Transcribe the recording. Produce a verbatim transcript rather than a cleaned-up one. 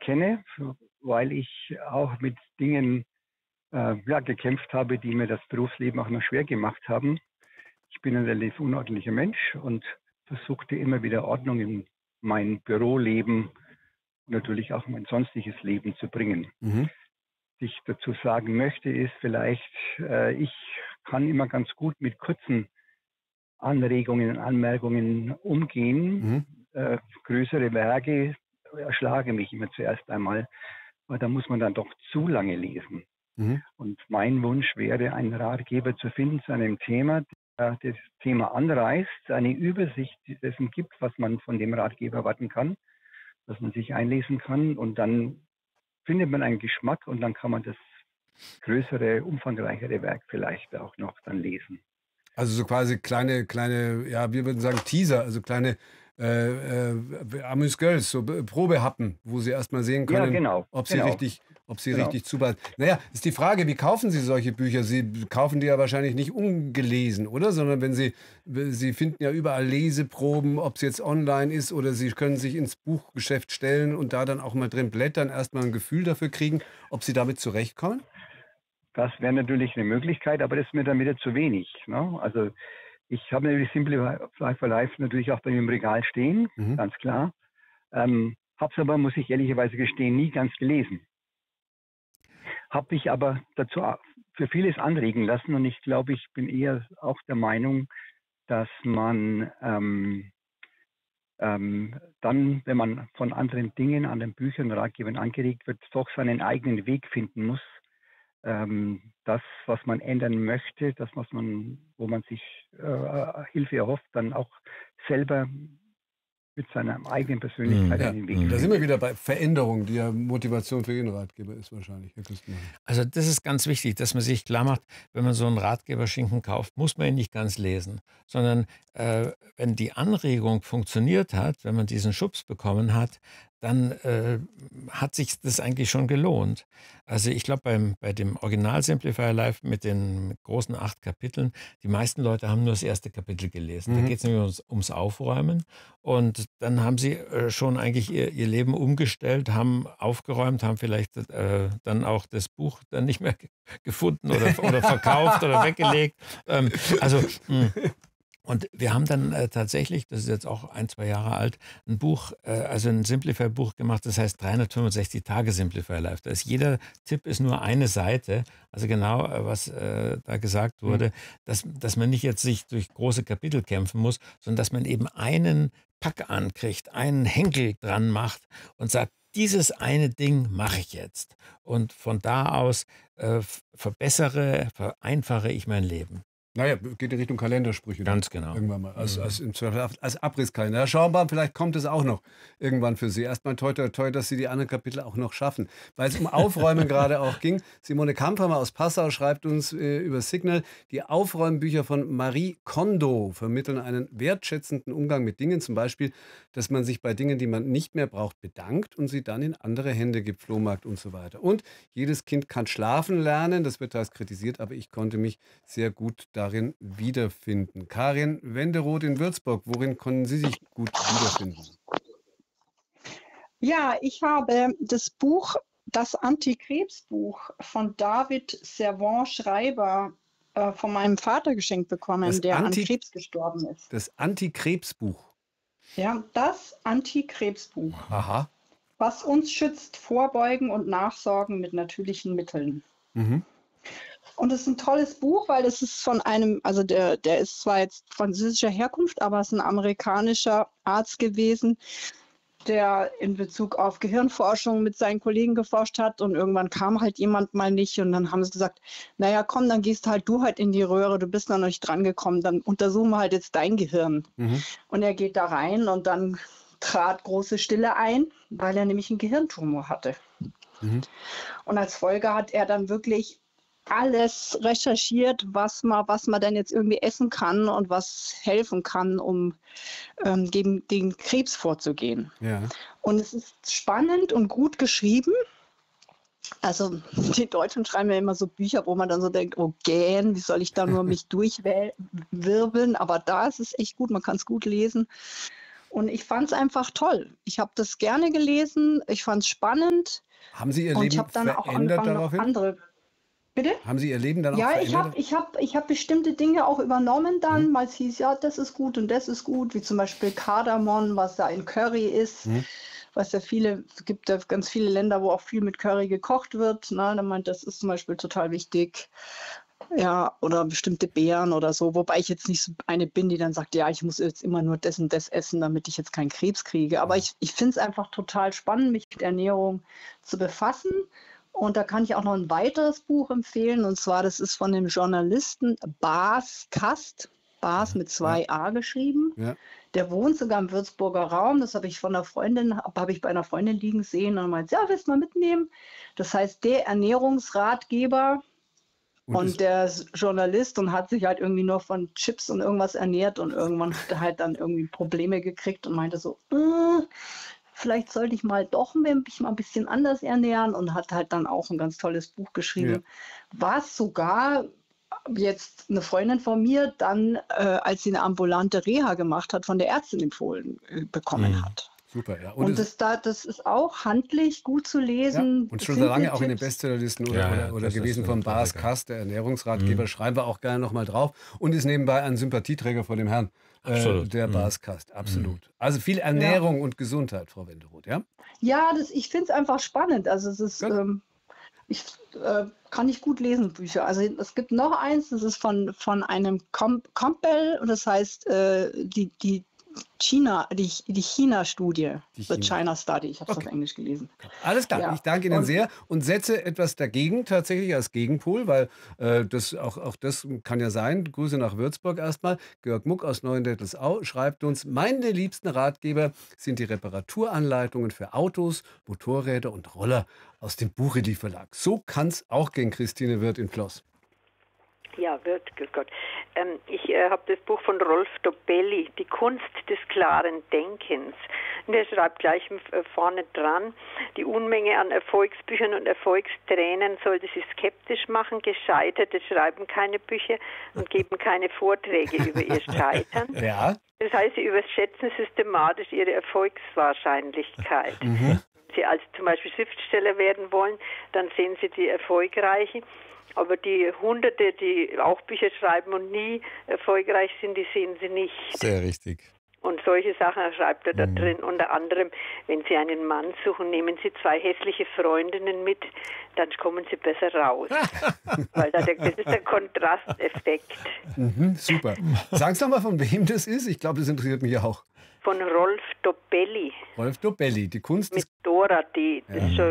kenne, weil ich auch mit Dingen äh, ja, gekämpft habe, die mir das Berufsleben auch noch schwer gemacht haben. Ich bin ein relativ unordentlicher Mensch und versuchte immer wieder Ordnung in mein Büroleben und natürlich auch mein sonstiges Leben zu bringen. Mhm. Was ich dazu sagen möchte, ist vielleicht, äh, ich kann immer ganz gut mit kurzen Anregungen und Anmerkungen umgehen. Mhm. Äh, größere Werke erschlagen mich immer zuerst einmal, weil da muss man dann doch zu lange lesen. Mhm. Und mein Wunsch wäre, einen Ratgeber zu finden zu einem Thema, der das Thema anreißt, eine Übersicht dessen gibt, was man von dem Ratgeber erwarten kann, dass man sich einlesen kann und dann findet man einen Geschmack und dann kann man das größere, umfangreichere Werk vielleicht auch noch dann lesen. Also so quasi kleine, kleine, ja, wir würden sagen Teaser, also kleine äh, äh, Amuse-Gueules, so B- Probehappen, wo Sie erstmal sehen Ja, können, genau, ob Sie genau, richtig, ob Sie genau. richtig zubereiten. Naja, ist die Frage, wie kaufen Sie solche Bücher? Sie kaufen die ja wahrscheinlich nicht ungelesen, oder? Sondern wenn Sie, Sie finden ja überall Leseproben, ob es jetzt online ist oder Sie können sich ins Buchgeschäft stellen und da dann auch mal drin blättern, erstmal ein Gefühl dafür kriegen, ob Sie damit zurechtkommen? Das wäre natürlich eine Möglichkeit, aber das ist mir dann wieder zu wenig. Ne? Also ich habe natürlich Simplify for Life natürlich auch bei mir im Regal stehen, Mhm. ganz klar. Ähm, habe es aber, muss ich ehrlicherweise gestehen, nie ganz gelesen. Habe mich aber dazu für vieles anregen lassen und ich glaube, ich bin eher auch der Meinung, dass man ähm, ähm, dann, wenn man von anderen Dingen, anderen Büchern, Ratgebern angeregt wird, doch seinen eigenen Weg finden muss. Ähm, das, was man ändern möchte, das, was man, wo man sich äh, Hilfe erhofft, dann auch selber mit seiner eigenen Persönlichkeit Ja, einen Weg da sind wir findet. wieder bei Veränderung, die ja Motivation für Ihren Ratgeber ist wahrscheinlich, Herr Küstenmann. Also das ist ganz wichtig, dass man sich klar macht, wenn man so einen Ratgeberschinken kauft, muss man ihn nicht ganz lesen, sondern äh, wenn die Anregung funktioniert hat, wenn man diesen Schubs bekommen hat, dann äh, hat sich das eigentlich schon gelohnt. Also ich glaube, beim bei dem Original Simplifier Life mit den großen acht Kapiteln, die meisten Leute haben nur das erste Kapitel gelesen. Da Mhm. geht es nämlich ums, ums Aufräumen und dann haben sie äh, schon eigentlich ihr, ihr Leben umgestellt, haben aufgeräumt, haben vielleicht äh, dann auch das Buch dann nicht mehr ge- gefunden oder, oder verkauft oder weggelegt. Ähm, also mh. Und wir haben dann äh, tatsächlich, das ist jetzt auch ein, zwei Jahre alt, ein Buch, äh, also ein Simplify-Buch gemacht, das heißt dreihundertfünfundsechzig Tage Simplify Life. Da ist jeder Tipp ist nur eine Seite, also genau, äh, was äh, da gesagt Mhm. wurde, dass, dass man nicht jetzt sich durch große Kapitel kämpfen muss, sondern dass man eben einen Pack ankriegt, einen Henkel dran macht und sagt, dieses eine Ding mache ich jetzt. Und von da aus äh, f- verbessere, vereinfache ich mein Leben. Naja, geht in Richtung Kalendersprüche dann Ganz genau. irgendwann mal. Als, Mhm. als, im Zweifel als Abrisskalender. Herr Schaumbaum, vielleicht kommt es auch noch irgendwann für Sie. Erstmal toi, toi, toi, dass Sie die anderen Kapitel auch noch schaffen. Weil es um Aufräumen gerade auch ging. Simone Kamphammer aus Passau schreibt uns äh, über Signal, die Aufräumbücher von Marie Kondo vermitteln einen wertschätzenden Umgang mit Dingen. Zum Beispiel, dass man sich bei Dingen, die man nicht mehr braucht, bedankt und sie dann in andere Hände gibt, Flohmarkt und so weiter. Und jedes Kind kann schlafen lernen. Das wird teils kritisiert, aber ich konnte mich sehr gut darin wiederfinden. Karin Wenderoth in Würzburg, worin konnten Sie sich gut wiederfinden? Ja, ich habe das Buch, das Antikrebsbuch von David Servan-Schreiber äh, von meinem Vater geschenkt bekommen, Das, der an Anti, Krebs gestorben ist. das Antikrebsbuch. Ja, das Antikrebsbuch, Aha. was uns schützt, vorbeugen und nachsorgen mit natürlichen Mitteln. Mhm. Und es ist ein tolles Buch, weil es ist von einem, also der, der ist zwar jetzt französischer Herkunft, aber es ist ein amerikanischer Arzt gewesen, der in Bezug auf Gehirnforschung mit seinen Kollegen geforscht hat und irgendwann kam halt jemand mal nicht und dann haben sie gesagt, naja komm, dann gehst halt du halt in die Röhre, du bist noch nicht dran gekommen, dann untersuchen wir halt jetzt dein Gehirn. Mhm. Und er geht da rein und dann trat große Stille ein, weil er nämlich einen Gehirntumor hatte. Mhm. Und als Folge hat er dann wirklich alles recherchiert, was man, was man denn jetzt irgendwie essen kann und was helfen kann, um ähm, gegen den Krebs vorzugehen. Ja. Und es ist spannend und gut geschrieben. Also die Deutschen schreiben ja immer so Bücher, wo man dann so denkt, oh gähn, wie soll ich da nur mich durchwirbeln? Aber da ist es echt gut, man kann es gut lesen. Und ich fand es einfach toll. Ich habe das gerne gelesen, ich fand es spannend. Haben Sie Ihr Und ich Leben habe dann auch verändert angefangen, noch daraufhin? andere. Bitte? Haben Sie Ihr Leben dann auch Ja, ich verändert? habe ich hab, ich hab bestimmte Dinge auch übernommen dann, mhm. weil es hieß, ja, das ist gut und das ist gut, wie zum Beispiel Kardamom, was da in Curry ist. Mhm. Was ja viele, es gibt ja ganz viele Länder, wo auch viel mit Curry gekocht wird. Ne? Da meint, das ist zum Beispiel total wichtig. Ja, oder bestimmte Beeren oder so. Wobei ich jetzt nicht so eine bin, die dann sagt, ja, ich muss jetzt immer nur das und das essen, damit ich jetzt keinen Krebs kriege. Aber ich, ich finde es einfach total spannend, mich mit Ernährung zu befassen. Und da kann ich auch noch ein weiteres Buch empfehlen. Und zwar, das ist von dem Journalisten Bas Kast. Bas mit zwei A geschrieben. Ja. Der wohnt sogar im Würzburger Raum. Das habe ich von einer Freundin, habe ich bei einer Freundin liegen sehen. Und meinte, ja, willst du mal mitnehmen? Das heißt, der Ernährungsratgeber. Und, und der ist Journalist und hat sich halt irgendwie nur von Chips und irgendwas ernährt. Und irgendwann hat er halt dann irgendwie Probleme gekriegt und meinte so, äh, vielleicht sollte ich mal doch mich mal ein bisschen anders ernähren. Und hat halt dann auch ein ganz tolles Buch geschrieben, ja. was sogar jetzt eine Freundin von mir dann, äh, als sie eine ambulante Reha gemacht hat, von der Ärztin empfohlen äh, bekommen mhm. hat. Super, ja. Und, und das, da, das ist auch handlich gut zu lesen. Ja, und schon so lange auch in den Bestsellerlisten oder, ja, oder, oder gewesen von Bas Kast, der Ernährungsratgeber, mhm. schreiben wir auch gerne nochmal drauf. Und ist nebenbei ein Sympathieträger vor dem Herrn, äh, der mhm. Bas Kast, absolut. Mhm. Also viel Ernährung ja. und Gesundheit, Frau Wenderoth, ja? Ja, das, ich finde es einfach spannend. Also es ist... Ähm, ich äh, kann nicht gut lesen, Bücher. Also es gibt noch eins, das ist von, von einem Com Campbell und das heißt äh, die, die China, die, die China-Studie, die China. The China Study. Ich habe es okay. auf Englisch gelesen. Alles klar, ja. ich danke Ihnen und, sehr und setze etwas dagegen, tatsächlich als Gegenpol, weil äh, das, auch, auch das kann ja sein. Grüße nach Würzburg erstmal. Georg Muck aus Neuendettelsau schreibt uns, meine liebsten Ratgeber sind die Reparaturanleitungen für Autos, Motorräder und Roller aus dem Bucheli Verlag. So kann es auch gehen, Christine Wirth in Ploss. Ja, wird, Gott. Ähm, ich äh, habe das Buch von Rolf Dobelli, Die Kunst des klaren Denkens. Und er schreibt gleich äh, vorne dran, die Unmenge an Erfolgsbüchern und Erfolgstränen sollte sie skeptisch machen. Gescheiterte schreiben keine Bücher und geben keine Vorträge über ihr Scheitern. Ja. Das heißt, sie überschätzen systematisch ihre Erfolgswahrscheinlichkeit. Mhm. Wenn sie also zum Beispiel Schriftsteller werden wollen, dann sehen sie die Erfolgreichen. Aber die Hunderte, die auch Bücher schreiben und nie erfolgreich sind, die sehen sie nicht. Sehr richtig. Und solche Sachen schreibt er da mhm. drin. Unter anderem, wenn Sie einen Mann suchen, nehmen Sie zwei hässliche Freundinnen mit, dann kommen Sie besser raus. Weil da der, das ist der Kontrasteffekt. Mhm, super. Sagen Sie doch mal, von wem das ist. Ich glaube, das interessiert mich auch. Von Rolf Dobelli. Rolf Dobelli, die Kunst mit Dora, die, das ja. ist schon